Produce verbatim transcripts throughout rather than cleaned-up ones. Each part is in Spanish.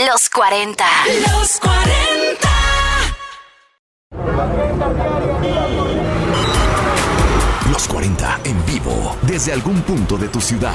Los cuarenta. Los cuarenta. Los cuarenta en vivo desde algún punto de tu ciudad.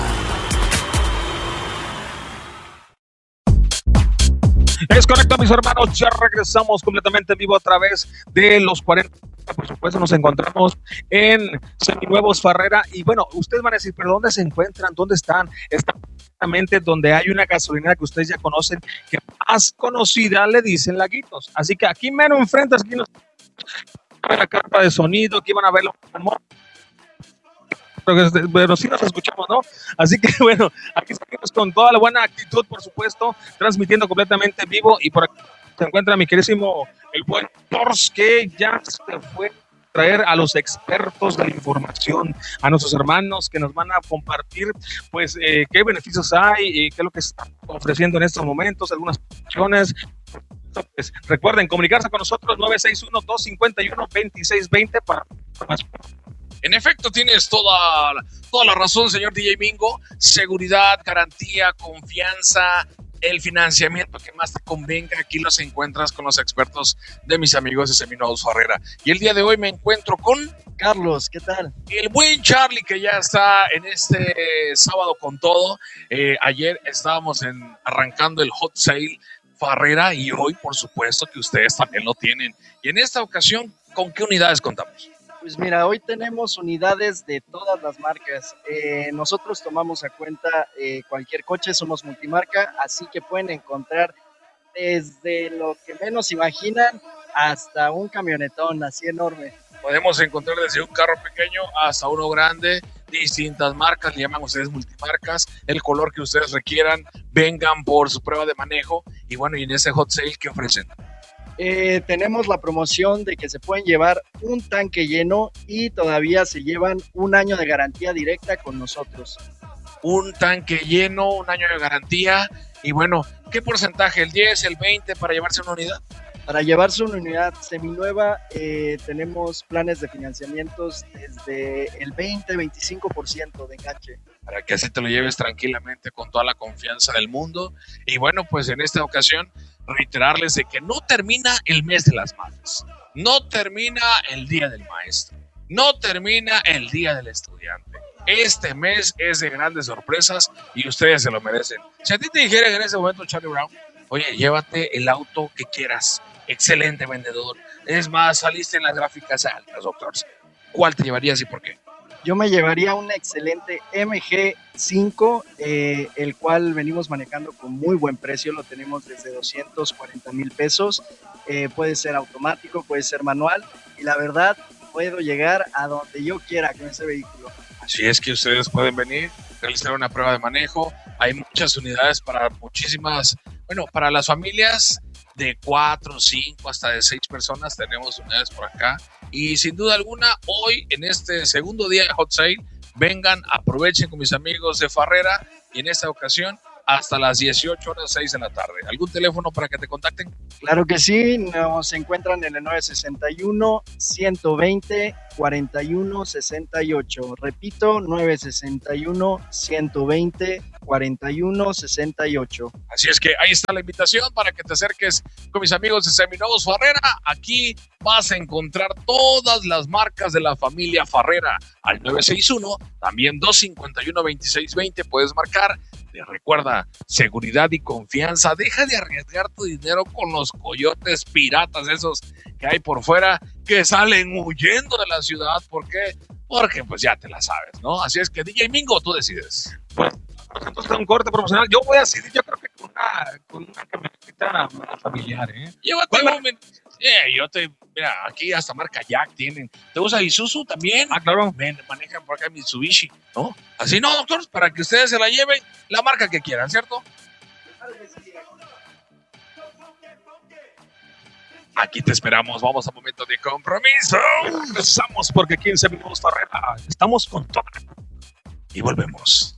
Es correcto, mis hermanos, ya regresamos completamente en vivo a través de los cuarenta. Por supuesto, nos encontramos en Seminuevos Farrera. Y bueno, ustedes van a decir, ¿pero dónde se encuentran? ¿Dónde están? Están exactamente donde hay una gasolinera que ustedes ya conocen, que más conocida le dicen Laguitos. Así que aquí menos enfrente, aquí nos van a ver la carta de sonido, aquí van a verlo. Pero sí nos escuchamos, ¿no? Así que bueno, aquí seguimos con toda la buena actitud, por supuesto, transmitiendo completamente en vivo. Y por aquí se encuentra mi querísimo, el buen Tors, que ya se fue a traer a los expertos de la información, a nuestros hermanos que nos van a compartir, pues, eh, qué beneficios hay, y qué es lo que está ofreciendo en estos momentos, algunas opciones. Pues, recuerden comunicarse con nosotros, nueve seis uno, dos cinco uno, dos seis dos cero para más. En efecto, tienes toda, toda la razón, señor D J Mingo. Seguridad, garantía, confianza, el financiamiento que más te convenga. Aquí los encuentras con los expertos de mis amigos de Seminuevos Farrera. Y el día de hoy me encuentro con Carlos, ¿qué tal? El buen Charlie, que ya está en este sábado con todo. Eh, ayer estábamos en, arrancando el Hot Sale Farrera y hoy, por supuesto, que ustedes también lo tienen. Y en esta ocasión, ¿con qué unidades contamos? Pues mira, hoy tenemos unidades de todas las marcas. Eh, nosotros tomamos a cuenta eh, cualquier coche, somos multimarca, así que pueden encontrar desde lo que menos imaginan hasta un camionetón así enorme. Podemos encontrar desde un carro pequeño hasta uno grande, distintas marcas, le llaman ustedes multimarcas, el color que ustedes requieran, vengan por su prueba de manejo. Y bueno, y en ese hot sale, ¿qué ofrecen? Eh, tenemos la promoción de que se pueden llevar un tanque lleno y todavía se llevan un año de garantía directa con nosotros. Un tanque lleno, un año de garantía. Y bueno, ¿qué porcentaje? ¿El diez, el veinte para llevarse una unidad? Para llevarse una unidad seminueva eh, tenemos planes de financiamientos desde el veinte, veinticinco por ciento de enganche. Para que así te lo lleves tranquilamente con toda la confianza del mundo. Y bueno, pues en esta ocasión reiterarles de que no termina el mes de las madres, no termina el día del maestro, no termina el día del estudiante. Este mes es de grandes sorpresas y ustedes se lo merecen. Si a ti te dijeran en ese momento, Charlie Brown, oye, llévate el auto que quieras, excelente vendedor, es más, saliste en las gráficas altas, doctores, ¿cuál te llevarías y por qué? Yo me llevaría un excelente M G cinco, eh, el cual venimos manejando con muy buen precio, lo tenemos desde doscientos cuarenta mil pesos, eh, puede ser automático, puede ser manual, y la verdad, puedo llegar a donde yo quiera con ese vehículo. Así es que ustedes pueden venir, realizar una prueba de manejo, hay muchas unidades para muchísimas, bueno, para las familias de cuatro, cinco, hasta de seis personas, tenemos unidades por acá. Y sin duda alguna, hoy en este segundo día de Hot Sale, vengan, aprovechen con mis amigos de Farrera y en esta ocasión hasta las dieciocho horas seis de la tarde. ¿Algún teléfono para que te contacten? Claro que sí, nos encuentran en el nueve sesenta y uno, ciento veinte, cuarenta y uno sesenta y ocho. Repito, nueve sesenta y uno, ciento veinte, cuarenta y uno sesenta y ocho. Así es que ahí está la invitación para que te acerques con mis amigos de Seminuevos Farrera. Aquí vas a encontrar todas las marcas de la familia Farrera al nueve seis uno, también dos cinco uno, veintiséis veinte puedes marcar. Te recuerda, seguridad y confianza. Deja de arriesgar tu dinero con los coyotes piratas esos que hay por fuera que salen huyendo de la ciudad. ¿Por qué? Porque pues ya te la sabes, ¿no? Así es que D J Mingo, tú decides. Pues entonces un corte promocional. Yo voy a decidir, yo creo que con una, con una camioneta familiar, ¿eh? Llévate un momento. Eh, yo te, mira, aquí hasta marca Jack tienen. ¿Te usa Isuzu también? Ah, claro. Ven, manejan por acá Mitsubishi, ¿no? Así no, doctor, para que ustedes se la lleven la marca que quieran, ¿cierto? Aquí te esperamos, vamos a momento de compromiso. Empezamos porque aquí en Seminuevos Farrera estamos con todo. Y volvemos.